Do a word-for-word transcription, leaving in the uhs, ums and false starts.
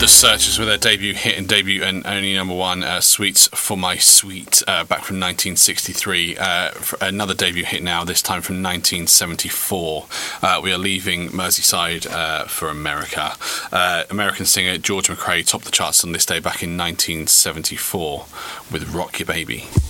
Searchers with their debut hit and debut and only number one, uh, Sweets for My Sweet, uh, back from nineteen sixty-three. Uh, another debut hit now, this time from nineteen seventy-four. Uh, we are leaving Merseyside uh, for America. Uh, American singer George McRae topped the charts on this day back in nineteen seventy-four with Rock Your Baby.